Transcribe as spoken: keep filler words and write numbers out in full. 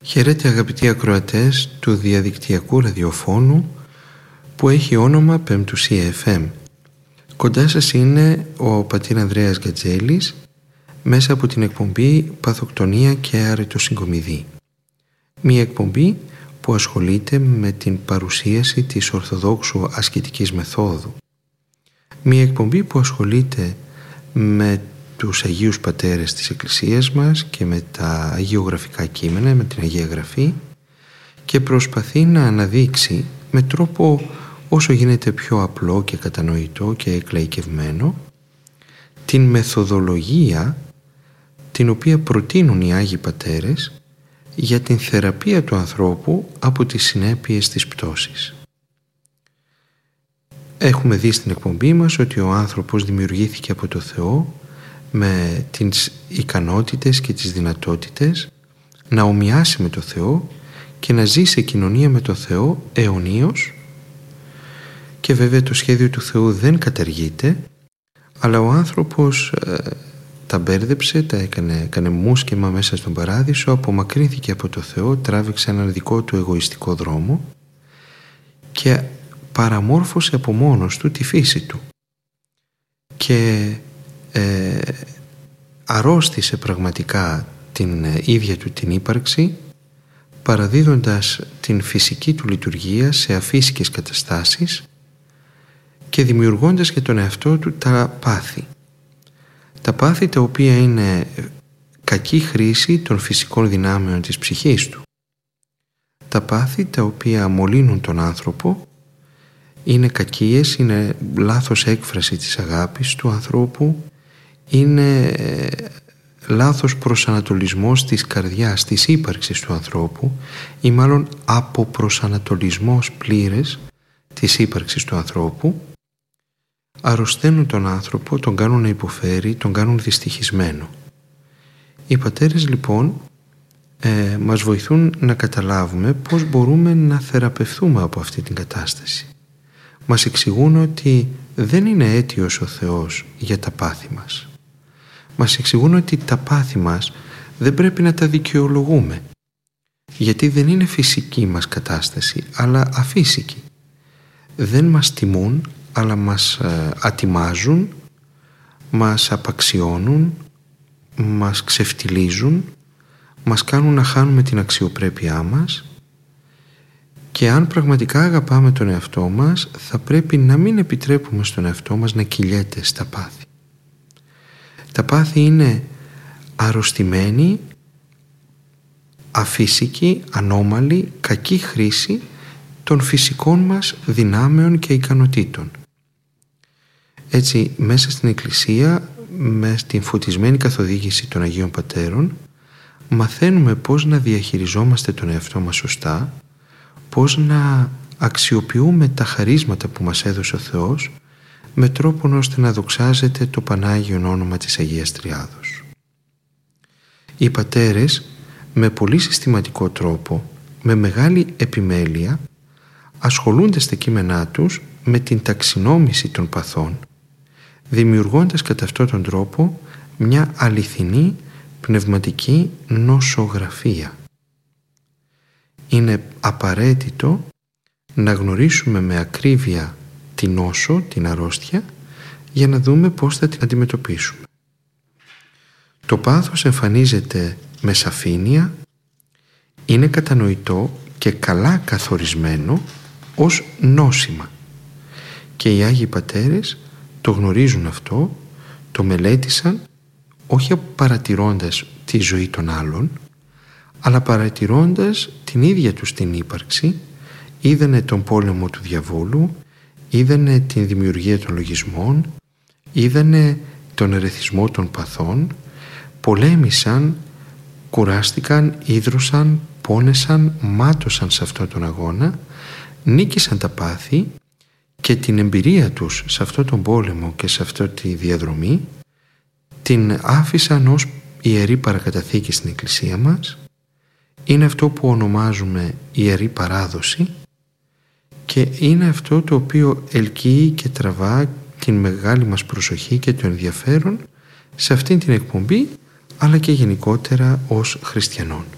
Χαίρετε αγαπητοί ακροατές του διαδικτυακού ραδιοφώνου που έχει όνομα Πεμπτουσία εφ εμ. Κοντά σας είναι ο πατήρ Ανδρέας Γκατζέλης μέσα από την εκπομπή Παθοκτονία και Αρετοσυγκομιδή. Μια εκπομπή που ασχολείται με την παρουσίαση της Ορθοδόξου ασκητικής μεθόδου. Μια εκπομπή που ασχολείται με τους Αγίους Πατέρες της Εκκλησίας μας και με τα αγιογραφικά κείμενα, με την Αγία Γραφή, και προσπαθεί να αναδείξει με τρόπο όσο γίνεται πιο απλό και κατανοητό και εκλαϊκευμένο την μεθοδολογία την οποία προτείνουν οι Άγιοι Πατέρες για την θεραπεία του ανθρώπου από τις συνέπειες της πτώσης. Έχουμε δει στην εκπομπή μας ότι ο άνθρωπος δημιουργήθηκε από το Θεό με τις ικανότητες και τις δυνατότητες να ομοιάσει με το Θεό και να ζει σε κοινωνία με το Θεό αιωνίως, και βέβαια το σχέδιο του Θεού δεν καταργείται, αλλά ο άνθρωπος ε, τα μπέρδεψε, τα έκανε, έκανε μουσκεμα μέσα στον παράδεισο, απομακρύνθηκε από το Θεό, τράβηξε έναν δικό του εγωιστικό δρόμο και παραμόρφωσε από μόνος του τη φύση του και ε, αρρώστησε πραγματικά την ίδια του την ύπαρξη, παραδίδοντας την φυσική του λειτουργία σε αφύσικες καταστάσεις και δημιουργώντας για τον εαυτό του τα πάθη. Τα πάθη τα οποία είναι κακή χρήση των φυσικών δυνάμεων της ψυχής του. Τα πάθη τα οποία μολύνουν τον άνθρωπο, είναι κακίες, είναι λάθος έκφραση της αγάπης του ανθρώπου, είναι λάθος προσανατολισμός της καρδιάς, της ύπαρξης του ανθρώπου, ή μάλλον αποπροσανατολισμός πλήρες της ύπαρξης του ανθρώπου. Αρρωσταίνουν τον άνθρωπο, τον κάνουν να υποφέρει, τον κάνουν δυστυχισμένο. Οι πατέρες λοιπόν ε, μας βοηθούν να καταλάβουμε πώς μπορούμε να θεραπευθούμε από αυτή την κατάσταση. Μας εξηγούν ότι δεν είναι αίτιος ο Θεός για τα πάθη μας. Μας εξηγούν ότι τα πάθη μας δεν πρέπει να τα δικαιολογούμε, γιατί δεν είναι φυσική μας κατάσταση, αλλά αφύσικη. Δεν μας τιμούν, αλλά μας ε, ατιμάζουν, μας απαξιώνουν, μας ξεφτιλίζουν, μας κάνουν να χάνουμε την αξιοπρέπειά μας, και αν πραγματικά αγαπάμε τον εαυτό μας, θα πρέπει να μην επιτρέπουμε στον εαυτό μας να κυλιέται στα πάθη. Τα πάθη είναι αρρωστημένη, αφύσικη, ανώμαλη, κακή χρήση των φυσικών μας δυνάμεων και ικανοτήτων. Έτσι, μέσα στην Εκκλησία, με την φωτισμένη καθοδήγηση των Αγίων Πατέρων, μαθαίνουμε πώς να διαχειριζόμαστε τον εαυτό μας σωστά, πώς να αξιοποιούμε τα χαρίσματα που μας έδωσε ο Θεός με τρόπο ώστε να δοξάζεται το Πανάγιον όνομα της Αγίας Τριάδος. Οι πατέρες με πολύ συστηματικό τρόπο, με μεγάλη επιμέλεια, ασχολούνται στα κείμενά τους με την ταξινόμηση των παθών, δημιουργώντας κατά αυτόν τον τρόπο μια αληθινή πνευματική νοσογραφία. Είναι απαραίτητο να γνωρίσουμε με ακρίβεια την νόσο, την αρρώστια, για να δούμε πώς θα την αντιμετωπίσουμε. Το πάθος εμφανίζεται με σαφήνεια, είναι κατανοητό και καλά καθορισμένο ως νόσημα, και οι Άγιοι Πατέρες το γνωρίζουν αυτό, το μελέτησαν, όχι παρατηρώντας τη ζωή των άλλων, αλλά παρατηρώντας την ίδια τους την ύπαρξη. Είδανε τον πόλεμο του διαβόλου, είδανε την δημιουργία των λογισμών, είδανε τον ερεθισμό των παθών, πολέμησαν, κουράστηκαν, ίδρωσαν, πόνεσαν, μάτωσαν σε αυτόν τον αγώνα, νίκησαν τα πάθη, και την εμπειρία τους σε αυτόν τον πόλεμο και σε αυτή τη διαδρομή την άφησαν ως ιερή παρακαταθήκη στην Εκκλησία μας. Είναι αυτό που ονομάζουμε ιερή παράδοση, και είναι αυτό το οποίο ελκύει και τραβά την μεγάλη μας προσοχή και το ενδιαφέρον σε αυτήν την εκπομπή, αλλά και γενικότερα ως χριστιανών.